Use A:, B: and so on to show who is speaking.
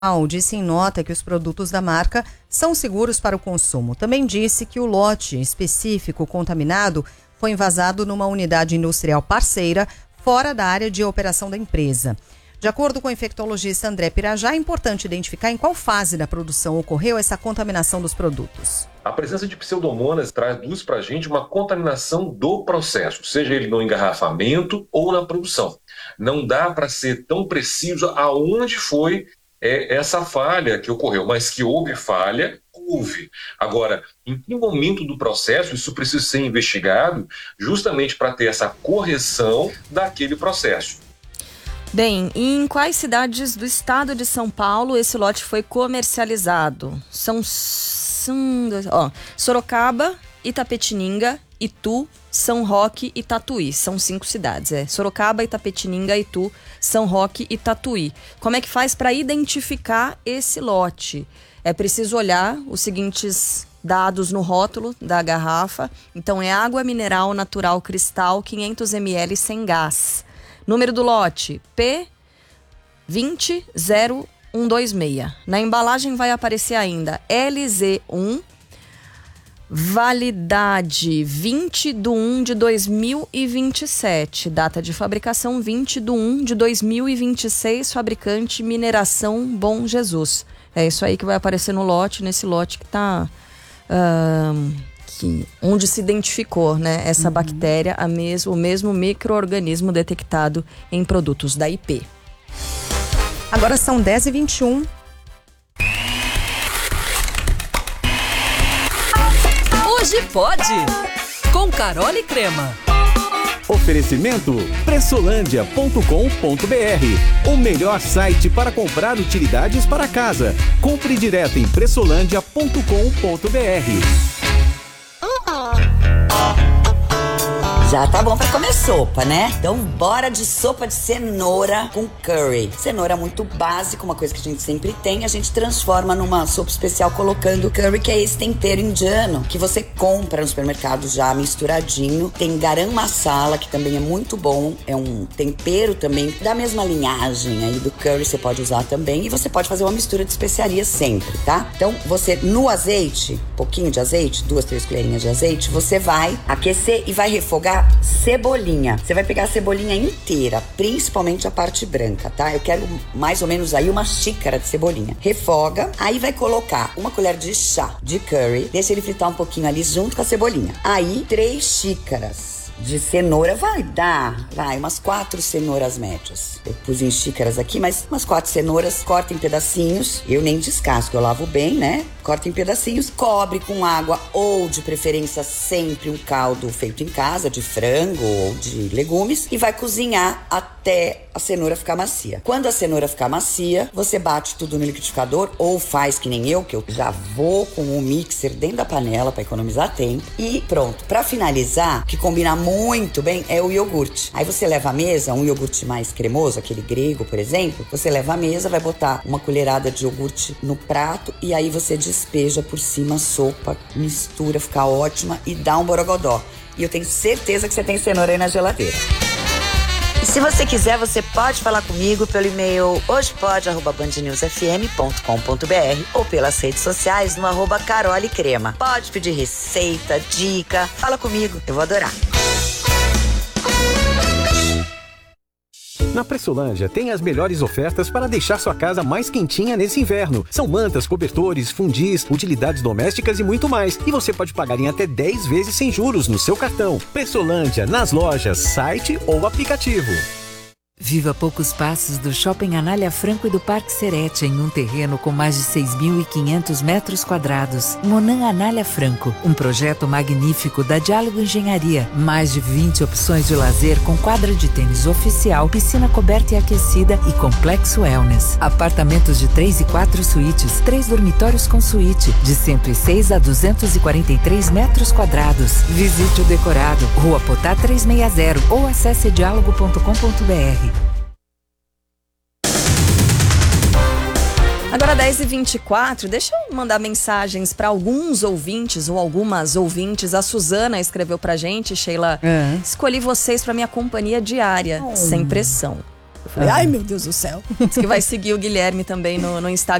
A: disse em nota que os produtos da marca são seguros para o consumo. Também disse que o lote específico contaminado foi envasado numa unidade industrial parceira fora da área de operação da empresa. De acordo com o infectologista André Pirajá, é importante identificar em qual fase da produção ocorreu essa contaminação dos produtos.
B: A presença de pseudomonas traduz para a gente uma contaminação do processo, seja ele no engarrafamento ou na produção. Não dá para ser tão preciso aonde foi essa falha que ocorreu, mas que houve falha, houve. Agora, em que momento do processo isso precisa ser investigado justamente para ter essa correção daquele processo.
C: Bem, e em quais cidades do estado de São Paulo esse lote foi comercializado? São Sorocaba, Itapetininga, Itu, São Roque e Tatuí. São 5 cidades, Sorocaba, Itapetininga, Itu, São Roque e Tatuí. Como é que faz para identificar esse lote? É preciso olhar os seguintes dados no rótulo da garrafa. Então, é água mineral natural cristal, 500 ml sem gás. Número do lote, P20026. Na embalagem vai aparecer ainda LZ1, validade 20/1/2027. Data de fabricação 20/1/2026. Fabricante Mineração Bom Jesus. É isso aí que vai aparecer no lote, nesse lote que está... onde se identificou, né, essa bactéria, o mesmo micro-organismo detectado em produtos da IP.
A: Agora são 10h21.
D: Hoje pode! Com Carol e Crema.
E: Oferecimento pressolândia.com.br, o melhor site para comprar utilidades para casa. Compre direto em pressolândia.com.br.
F: Já tá bom pra comer sopa, né? Então bora de sopa de cenoura com curry. Cenoura muito básica, uma coisa que a gente sempre tem. A gente transforma numa sopa especial colocando curry, que é esse tempero indiano que você compra no supermercado já misturadinho. Tem garam masala, que também é muito bom. É um tempero também da mesma linhagem aí do curry, você pode usar também. E você pode fazer uma mistura de especiarias sempre, tá? Então você, no azeite, pouquinho de azeite, 2, 3 colherinhas de azeite, você vai aquecer e vai refogar cebolinha. Você vai pegar a cebolinha inteira, principalmente a parte branca, tá? Eu quero mais ou menos aí uma xícara de cebolinha. Refoga, aí vai colocar uma colher de chá de curry, deixa ele fritar um pouquinho ali junto com a cebolinha. Aí, 3 xícaras de cenoura, vai umas 4 cenouras médias. Eu pus em xícaras aqui, mas umas 4 cenouras, corta em pedacinhos. Eu nem descasco, eu lavo bem, né? Corta em pedacinhos, cobre com água ou, de preferência, sempre um caldo feito em casa, de frango ou de legumes, e vai cozinhar até a cenoura ficar macia. Quando a cenoura ficar macia, você bate tudo no liquidificador ou faz que nem eu, que eu já vou com o mixer dentro da panela para economizar tempo. E pronto. Para finalizar, que combina muito bem, é o iogurte. Aí você leva à mesa um iogurte mais cremoso, aquele grego, por exemplo. Você leva à mesa, vai botar uma colherada de iogurte no prato e aí você despeja por cima a sopa, mistura, fica ótima e dá um borogodó. E eu tenho certeza que você tem cenoura aí na geladeira. E se você quiser, você pode falar comigo pelo e-mail hojepode@bandnewsfm.com.br ou pelas redes sociais no @carolecrema. Pode pedir receita, dica, fala comigo, eu vou adorar.
E: Na Pressolândia tem as melhores ofertas para deixar sua casa mais quentinha nesse inverno. São mantas, cobertores, fundis, utilidades domésticas e muito mais. E você pode pagar em até 10 vezes sem juros no seu cartão. Pressolândia, nas lojas, site ou aplicativo.
G: Viva poucos passos do Shopping Anália Franco e do Parque Serete, em um terreno com mais de 6.500 metros quadrados. Monan Anália Franco, um projeto magnífico da Diálogo Engenharia. Mais de 20 opções de lazer com quadra de tênis oficial, piscina coberta e aquecida e complexo wellness. Apartamentos de 3 e 4 suítes, 3 dormitórios com suíte, de 106 a 243 metros quadrados. Visite o decorado, Rua Potá 360 ou acesse diálogo.com.br.
C: Agora 10h24, deixa eu mandar mensagens para alguns ouvintes ou algumas ouvintes. A Suzana escreveu pra gente, Sheila, escolhi vocês para minha companhia diária, sem pressão.
H: Eu falei, ai meu Deus do céu.
C: Diz que vai seguir o Guilherme também no Instagram.